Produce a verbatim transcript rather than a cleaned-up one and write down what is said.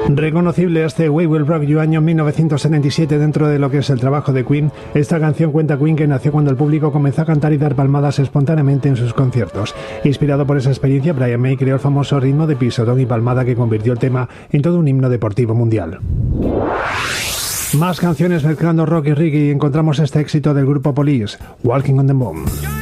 Reconocible este We Will Rock You año mil novecientos setenta y siete dentro de lo que es el trabajo de Queen. Esta canción cuenta Queen que nació cuando el público comenzó a cantar y dar palmadas espontáneamente en sus conciertos. Inspirado por esa experiencia, Brian May creó el famoso ritmo de pisotón y palmada que convirtió el tema en todo un himno deportivo mundial. Más canciones mezclando rock y reggae y encontramos este éxito del grupo Police, Walking on the Moon.